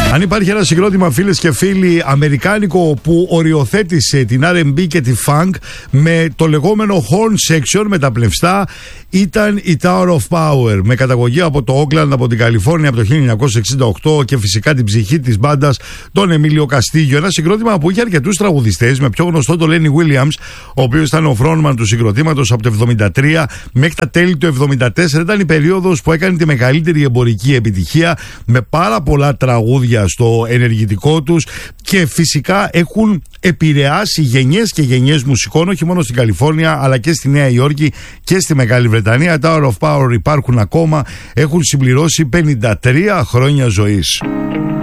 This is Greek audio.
Αν υπάρχει ένα συγκρότημα, φίλες και φίλοι, αμερικάνικο που οριοθέτησε την R&B και τη funk με το λεγόμενο horn section, με τα πλευστά, ήταν η Tower of Power, με καταγωγή από το Oakland, από την Καλιφόρνια, από το 1968, και φυσικά την ψυχή της μπάντας, τον Εμίλιο Καστίγιο. Ένα συγκρότημα που είχε αρκετούς τραγουδιστές, με πιο γνωστό το Lenny Williams, ο οποίος ήταν ο frontman του συγκροτήματος από το 1973 μέχρι τα τέλη του 1974. Ήταν η περίοδος που έκανε τη μεγαλύτερη εμπορική επιτυχία, με πάρα πολλά τραγούδια στο ενεργητικό τους, και φυσικά έχουν επηρεάσει γενιές και γενιές μουσικών, όχι μόνο στην Καλιφόρνια αλλά και στη Νέα Υόρκη και στη Μεγάλη Βρετανία. Tower of Power υπάρχουν ακόμα, έχουν συμπληρώσει 53 χρόνια ζωής.